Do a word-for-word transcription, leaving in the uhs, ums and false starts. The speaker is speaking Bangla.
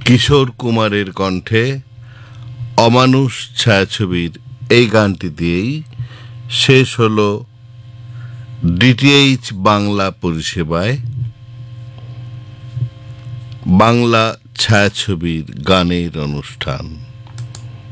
কিশোর কুমারের কণ্ঠে অমানুষ ছায়াছবির এই গানটি দিয়েই শেষ হলো ডিটিএইচ বাংলা পরিষেবায় বাংলা ছায়াছবির গানের অনুষ্ঠান।